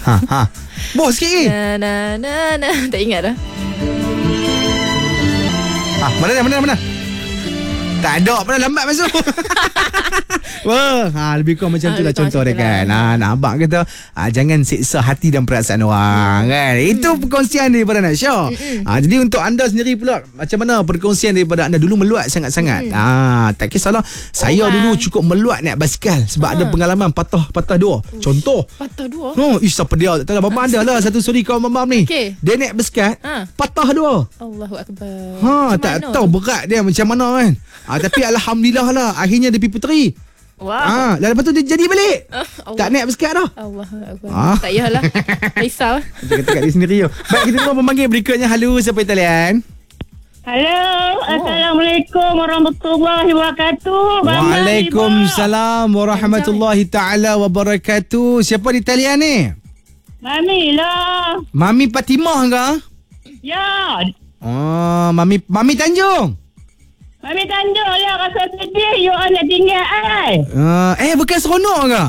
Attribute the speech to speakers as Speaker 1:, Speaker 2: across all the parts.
Speaker 1: Bos sikit lagi.
Speaker 2: Tak ingat dah.
Speaker 1: Mana? Tak ada, mana lambat masuk. Wah, lebih kurang macam tu lah contoh dia kan. Nak abang kata jangan seksa hati dan perasaan orang kan. Itu perkongsian daripada Nasya. Jadi untuk anda sendiri pula, macam mana perkongsian daripada anda? Dulu meluat sangat-sangat. Tak kisahlah. Saya dulu cukup meluat naik basikal sebab ada pengalaman patah dua. Contoh.
Speaker 2: Patah dua?
Speaker 1: Siapa dia? Tak tahu. Mama ada lah satu suri kawan mama ni. Dia naik basikal, patah dua.
Speaker 2: Allahu Akbar.
Speaker 1: Tak tahu berat dia macam mana kan. Tapi alhamdulillah lah, akhirnya dia pergi puteri.
Speaker 2: Wah.
Speaker 1: Lepas tu dia jadi balik. Tak naik basikal dah.
Speaker 2: Allahu Akbar. Tak payahlah. Risau.
Speaker 1: Kata kat dia sendiri. Baik, kita pun memanggil berikutnya. Halo, siapa di talian?
Speaker 3: Halo, Assalamualaikum warahmatullahi wabarakatuh.
Speaker 1: Waalaikumsalam warahmatullahi ta'ala wabarakatuh. Siapa di talian ni?
Speaker 3: Mami lah.
Speaker 1: Mami Fatimah ke?
Speaker 3: Ya.
Speaker 1: Mami Tanjung.
Speaker 3: Mami Tanjung lah, rasa sedih you all nak tinggal I.
Speaker 1: Bukan seronok ke?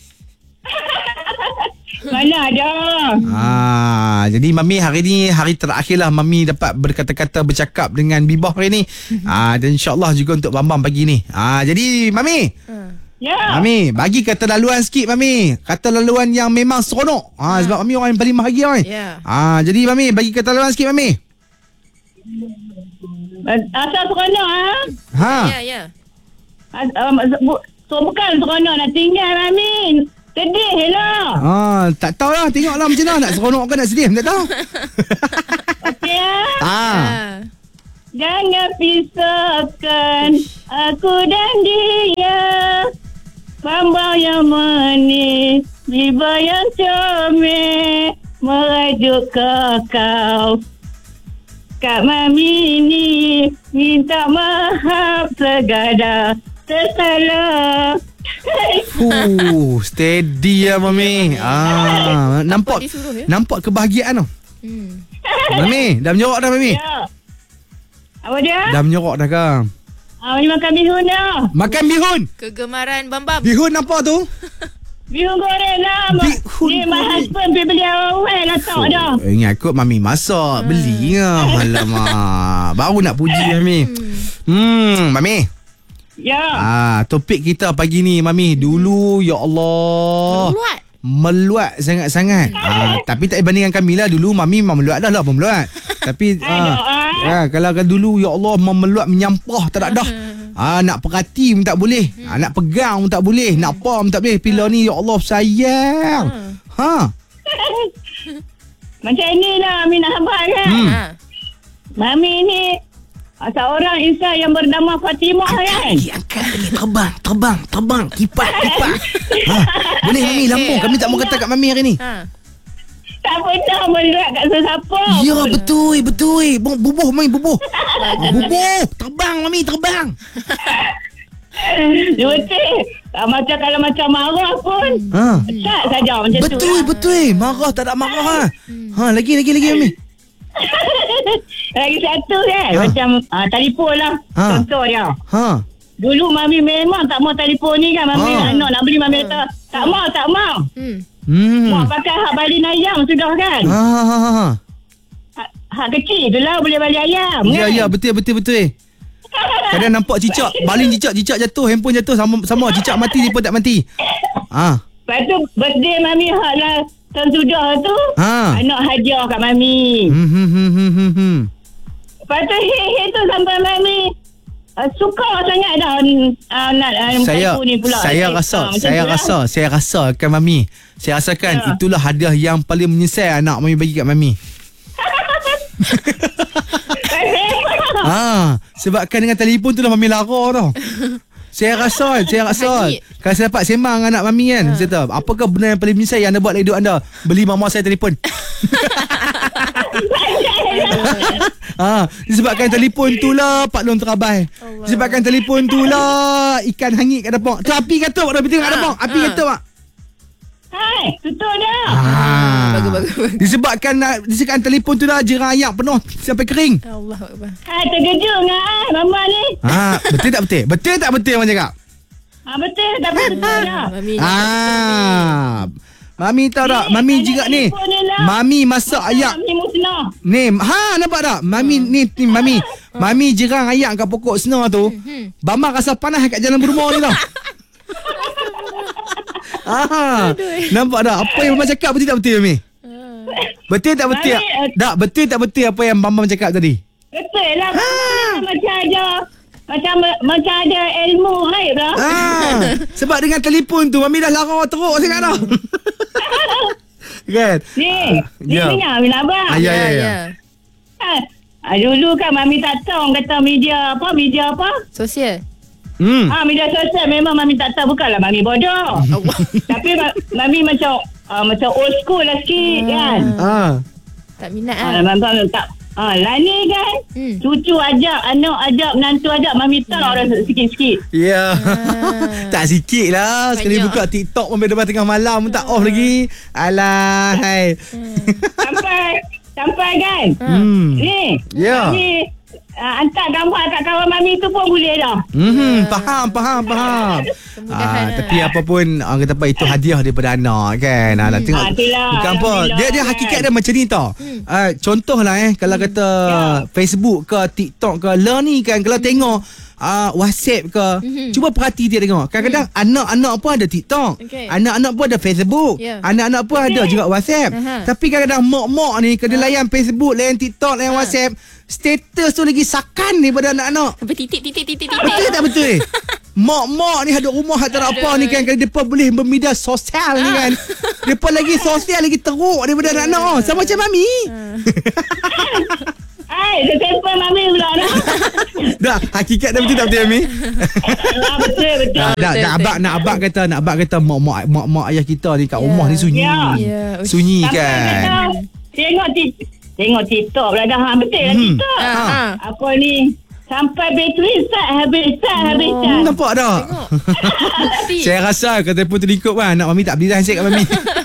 Speaker 3: Mana ada.
Speaker 1: Jadi Mami hari ni hari terakhir lah Mami dapat berkata-kata bercakap dengan Bibah hari ni. Dan insyaAllah juga untuk Bambang pagi ni. Jadi Mami.
Speaker 3: Ya.
Speaker 1: Mami, bagi kata laluan sikit Mami. Kata laluan yang memang seronok. Sebab Mami orang yang paling bahagia kan. Jadi Mami, bagi kata laluan sikit Mami.
Speaker 3: Asal seronok
Speaker 2: Ya.
Speaker 3: So bukan seronok nak tinggal Mami. Sedih lah.
Speaker 1: Tak tahulah, tengoklah macam mana. Nak seronok ke nak sedih, tak tahu.
Speaker 3: Okey Jangan pisahkan aku dan dia. Bambang yang manis, Bibah yang comel, merajuk kau. Kak Mami ni minta maaf segala tersalah.
Speaker 1: Steady ya Mami. Nampak kebahagiaan tau. Mami, dah menyorok dah Mami?
Speaker 3: Ya. Apa dia?
Speaker 1: Dah menyorok dah ke?
Speaker 3: Mami makan bihun dah.
Speaker 1: Makan bihun?
Speaker 2: Kegemaran Bambam.
Speaker 1: Bihun apa tu?
Speaker 3: Bihun goreng lah.
Speaker 1: Bihun
Speaker 3: ni my husband pergi beli awal lah tak dah.
Speaker 1: Ingat kot Mami masak. Beli lah. Alamak. Baru nak puji Mami. Mami.
Speaker 3: Ya.
Speaker 1: Topik kita pagi ni Mami. Dulu ya Allah. Meluat sangat-sangat. Tapi tak bandingkan kami lah. Dulu Mami memang meluat dah lah. Meluat. Tapi kalau dulu ya Allah meluat menyampah tak ada dah. Nak perhati pun tak boleh. Nak pegang pun tak boleh. Nak apa pun tak boleh. Pila ni ya Allah sayang.
Speaker 3: Macam ni lah Mami nak habaq kan. Mami ni seorang insan yang bernama Fatimah kan.
Speaker 1: Angkat lagi. Terbang. Kipas. Boleh Mami lambung. Kami tak mau kata kat Mami hari ni.
Speaker 3: Tak pernah meluat kat sesiapa.
Speaker 1: Ya betul. Bubuh Mami bubuh. Terbang Mami terbang.
Speaker 3: Betul. Macam kalau macam marah pun tak saja macam
Speaker 1: betul,
Speaker 3: tu.
Speaker 1: Betul. Marah tak ada marah. Lagi Mami.
Speaker 3: Lagi satu kan. Macam telefon lah. Contoh dia. Dulu Mami memang tak mau telefon ni kan. Mami anak nak beli Mami kata tak mau. Mau pakai hak balin ayam sudah kan. Hak kecil tu lah boleh balik ayam kan?
Speaker 1: Ya betul. Kadang nampak cicak, balin cicak jatuh, handphone jatuh sama cicak mati dia pun tak mati.
Speaker 3: Lepas tu birthday Mami hak lah tahun sudah tu. Anak hadiah kat Mami. Lepas tu tu sampai Mami suka sangat dah nak ni pula.
Speaker 1: Saya rasakan Mami. Saya rasakan itulah hadiah yang paling menyesal anak Mami bagi kat Mami. Sebabkan dengan telefon tu dah Mami lara tau. Saya rasa kalau saya dapat sembang dengan anak Mami kan, saya kata, apakah benda yang paling menyesal yang anda buat dalam hidup anda? Beli mama saya telefon. Disebabkan telefon tu lah Pak Long terabai. Disebabkan telefon tu lah ikan hangit kat depan. Tu api kata dah berhenti kat depan. Api kata Pak.
Speaker 3: Hai, tutup dah.
Speaker 2: Bagus.
Speaker 1: Disebabkan telefon tu dah jerang ayak penuh sampai kering.
Speaker 2: Allah Akbar.
Speaker 3: Hai, terkejut dengan mama ni.
Speaker 1: Betul tak betul? Betul tak betul Abang cakap?
Speaker 3: Betul tak betul lah.
Speaker 1: Mami tahu tak? Mami juga ni. Mami masak ayak.
Speaker 3: Mami musnah.
Speaker 1: Ni, nampak tak? Mami ni Mami. Mami jerang ayak kat pokok senar tu. Bambang rasa panas kat jalan berumah ni tau. Nampak tak? Apa yang Bambang cakap betul tak betul, Mami? Betul tak betul? Tak, betul tak betul apa yang Bambang cakap tadi?
Speaker 3: Betul lah. Macam ada ilmu raib lah.
Speaker 1: Sebab dengan telefon tu Mami dah lara teruk sangat dah. Kan?
Speaker 3: Ni dengar Min Abang.
Speaker 1: Ya.
Speaker 3: Dulu kan Mami tak tahu kata media apa?
Speaker 2: Sosial.
Speaker 3: Media sosial memang Mami tak tahu, bukanlah Mami bodoh. Tapi Mami macam old school lah sikit kan.
Speaker 2: Tak minat
Speaker 3: Abang tak. Lah ni kan cucu ajak, anak ajak, menantu ajak, Mami tahu orang sikit-sikit.
Speaker 1: Ya. Tak sikit lah. Sekali buka TikTok sampai depan tengah malam tak off lagi. Alah, hai.
Speaker 3: Sampai kan. Ni.
Speaker 1: Ya.
Speaker 3: Ni hantar gambar kat kawan Mami tu pun boleh dah.
Speaker 1: Faham. Tapi apa pun orang kata apa, itu hadiah daripada anak kan. Nak tengok bukan apa. Dia hakikat dia macam ni tau. Contohlah kalau kata Facebook ke TikTok ke lah ni kan, kalau tengok WhatsApp ke, cuba perhati dia tengok. Kadang-kadang anak-anak pun ada TikTok, anak-anak pun ada Facebook, anak-anak pun ada juga WhatsApp. Tapi kadang-kadang mak-mak ni kena layan Facebook, layan TikTok, layan WhatsApp, status tu lagi sakan daripada anak-anak.
Speaker 2: Sampai titik.
Speaker 1: Betul tak betul? Mak-mak ni ada rumah tak ada apa ni kan, kalau mereka boleh bermedia sosial ni kan, mereka lagi sosial lagi teruk daripada anak-anak. Sama macam Mami.
Speaker 3: Dia tempel Mami pula dah.
Speaker 1: Dah, hakikat dah betul tak betul, Mami?
Speaker 3: Betul.
Speaker 1: Nak abang kata mak ayah kita ni kat rumah ni sunyi. Sunyi kan. Tengok TikTok pula dah. Betul lah TikTok. Apa ni? Sampai bateri habis. Nampak tak? Saya rasa kalau telefon tu lingkup kan, nak Mami tak beli dah handset kat Mami.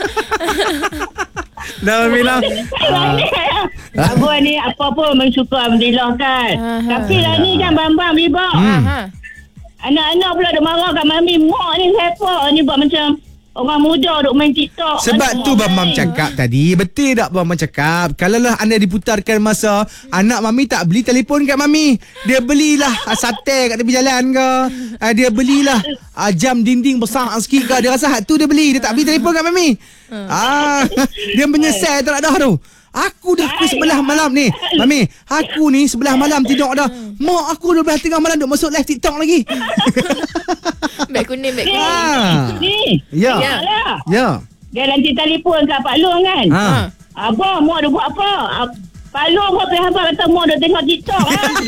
Speaker 1: Dah Mami lah.
Speaker 3: Abang ni apa pun mensyukur Alhamdulillah kan. Tapi lah ni kan Bambang Bibak. Anak-anak pula duk marah kat Mami. Mak ni siapa ni buat macam orang muda duk main TikTok.
Speaker 1: Sebab tu Bambang cakap tadi. Betul tak Bambang cakap? Kalaulah anda diputarkan masa anak Mami tak beli telefon kat Mami, dia belilah sate kat tepi jalan ke, dia belilah jam dinding besar sikit ke. Dia rasa hak tu dia beli. Dia tak beli telefon kat Mami. Dia menyesal tak dah tu. Aku dah ke sebelah malam ni Mami, aku ni sebelah malam tidur dah. Mak aku 12 tengah malam duk masuk live TikTok lagi.
Speaker 2: Beg kuning.
Speaker 3: Ni.
Speaker 1: Ya.
Speaker 3: Dia nanti telefon kat Pak Long kan. Abang, mak dia buat apa? Pak Long buat abang kata mak dia tengok TikTok.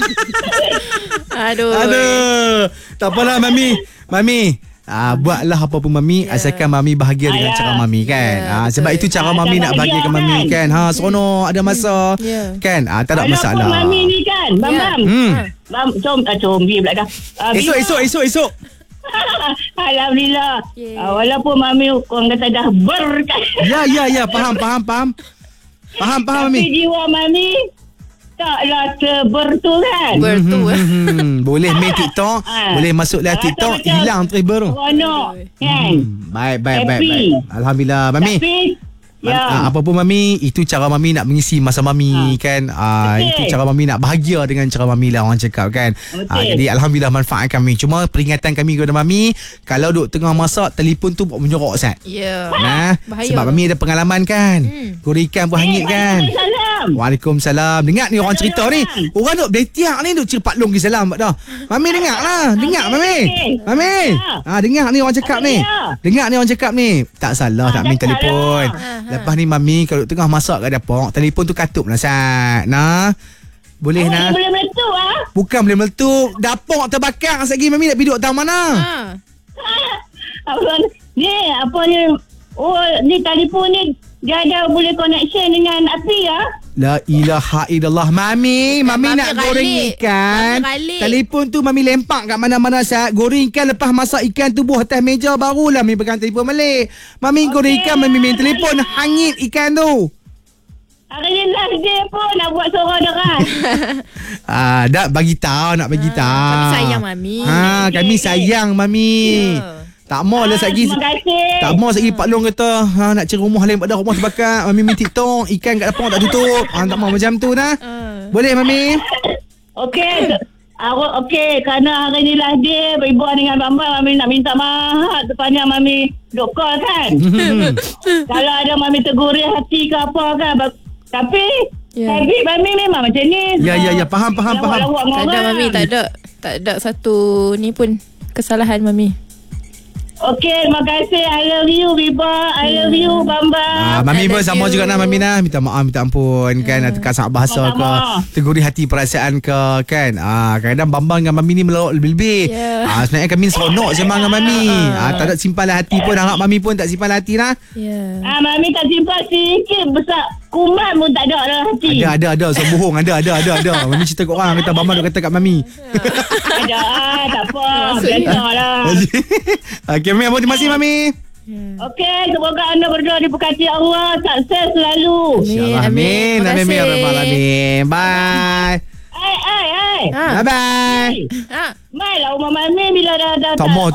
Speaker 2: Aduh.
Speaker 1: Tak apalah Mami. Buatlah apa pun Mami, asalkan Mami bahagia dengan cara Mami kan. Sebab itu cara Mami nak bahagiakan Mami kan. Seronok ada masa kan. Tak ada masalah.
Speaker 3: Walaupun Mami ni kan Bambam combi pula dah.
Speaker 1: Esok
Speaker 3: Alhamdulillah. Walaupun Mami orang kata dah berkat.
Speaker 1: Ya faham Mami.
Speaker 3: Tapi jiwa Mami taklah sebertu kan.
Speaker 1: Boleh main TikTok, boleh masuk live TikTok, hilang terus baru.
Speaker 3: Kan.
Speaker 1: Baik. Alhamdulillah Mami.
Speaker 3: Tapi
Speaker 1: apa pun Mami, itu cara Mami nak mengisi masa Mami kan. Itu cara Mami nak bahagia dengan cara Mami lah orang cakap kan. Jadi Alhamdulillah manfaat kami. Cuma peringatan kami kepada Mami, kalau duk tengah masak telefon tu buat menyorok Ustaz. Sebab Mami ada pengalaman kan. Goreng ikan pun hangit kan. Waalaikumsalam. Dengar ni orang cerita ni. Orang duk betiak ni duk cerita Pak Long pergi salam dah. Mami dengar lah. Dengar Mami. Dengar ni orang cakap ni. Tak salah tak main telefon. Lepas ni Mami kalau tengah masak kat dapur, telefon tu katup lah Sat. Boleh
Speaker 3: boleh meletup
Speaker 1: Bukan boleh meletup, dapur terbakar lagi. Mami nak pergi duduk tahu mana?
Speaker 3: Ni apa ni? Ni telefon ni dia ada boleh connection dengan api
Speaker 1: La ilaha illallah. Mami nak goreng ikan. Telefon tu Mami lempak kat mana-mana Sat. Goreng ikan, lepas masak ikan tu buah atas meja, barulah Mami pegang telefon balik. Mami goreng ikan, Mami main telefon, hangit ikan tu.
Speaker 3: Hari last day pun nak buat suara deras.
Speaker 1: Nak bagi tahu.
Speaker 2: Kami sayang Mami.
Speaker 1: Kami sayang Mami. Tak mau lah lagi.
Speaker 3: Terima kasih.
Speaker 1: Tak mau lagi Pak Long kata nak cari rumah lain pada rumah terbakar. Mami minta tong ikan kat dapur tak tutup. Tak mau macam tu dah. Boleh Mami?
Speaker 3: Okey. Okey, kerana hari ni last day ibu dengan Bambang, Mami nak minta maaf sepanjang Mami duk call kan. Kalau ada Mami tergurih hati ke apa kan. Tapi Mami memang macam ni.
Speaker 1: Ya, faham.
Speaker 2: Tak ada Mami, tak ada satu ni pun kesalahan Mami.
Speaker 3: Okey, terima kasih. I love you, Biba. I love you, Bambang.
Speaker 1: Mami pun sama juga nak Mami nak. Minta maaf, minta ampun kan. Tekan sangat bahasa ke. Tergurih hati perasaan ke kan. Kadang-kadang Bambang dengan Mami ni melawak lebih-lebih. Sebenarnya kami seronok sembang dengan Mami. Tak ada simpan hati pun. Harap Mami pun tak simpan hati lah.
Speaker 3: Mami tak simpan sikit besar. Kuman pun tak ada dalam hati.
Speaker 1: Ada. So bohong. Ada. Mami cerita kat orang. Kata Bambang duk kata kat Mami.
Speaker 3: Ada. Tak apa. Biasa lah.
Speaker 1: Okay, Mami. Terima kasih Mami.
Speaker 3: Okey, semoga anda berdua diberkati Allah. Sukses selalu.
Speaker 1: Amin. Amin. Bye. Bye-bye.
Speaker 3: Mai lah rumah Mami bila dah
Speaker 1: Tak mau.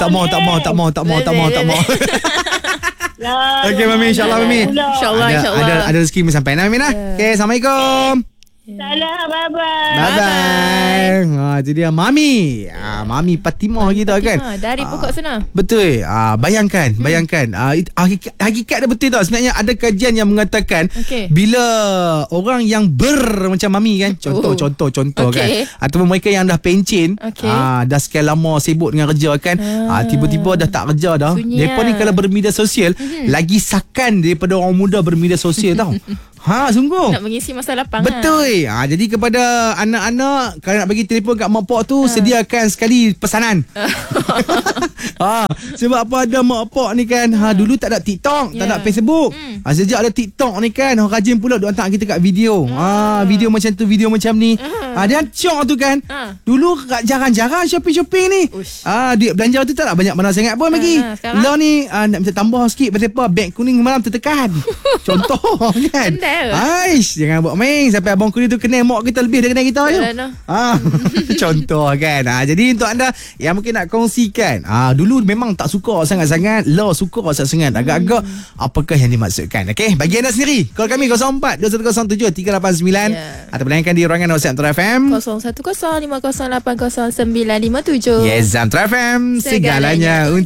Speaker 1: Okey Mami, insyaAllah Mami.
Speaker 2: InsyaAllah.
Speaker 1: Ada rezeki Mami sampai Mami lah. Okey, Assalamualaikum.
Speaker 3: Salam, bye-bye.
Speaker 1: Bye-bye. Itu dia Mami. Mami Fatimah kita kan.
Speaker 2: Dari pokok sana.
Speaker 1: Betul. Bayangkan. Hakikat dia betul tau. Sebenarnya ada kajian yang mengatakan bila orang yang macam Mami kan. Contoh kan. Ataupun mereka yang dah pencen. Dah sekian lama sibuk dengan kerja kan. Tiba-tiba dah tak kerja dah. Mereka ni kalau bermedia sosial lagi sakan daripada orang muda bermedia sosial tau. Sungguh.
Speaker 2: Nak mengisi masa lapang.
Speaker 1: Betul. Jadi kepada anak-anak, kalau nak bagi telefon kat mak pak tu, sediakan sekali pesanan. Sebab apa ada mak pak ni kan, dulu tak ada TikTok, tak ada Facebook. Sejak ada TikTok ni kan, orang rajin pula duk hantar kita kat video. Video macam tu, video macam ni. Dia cok tu kan. Dulu jarang-jarang shopping ni. Duit belanja tu tak nak banyak mana sangat pun bagi. Lah ni nak minta tambah sikit pasal beg kuning malam tertekan. Contoh kan. Aish, jangan buat main sampai abang kuning tu kenal mak kita lebih daripada kita je. Contoh kan. Jadi untuk anda yang mungkin nak kongsikan, dulu memang tak suka sangat-sangat, lah suka sangat-sangat, agak-agak apakah yang dimaksudkan. Okey, bagi anda sendiri, call kami 04 2107 389 atau layankan di ruangan WhatsApp Antara FM
Speaker 2: 010 5080957.
Speaker 1: Yes, Antara FM segalanya untuk